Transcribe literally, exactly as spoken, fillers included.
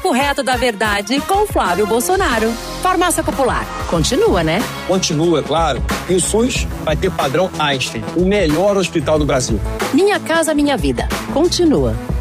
papo reto da verdade com Flávio Bolsonaro. Farmácia Popular. Continua, né? Continua, claro. E o SUS vai ter padrão Einstein, o melhor hospital do Brasil. Minha Casa Minha Vida. Continua.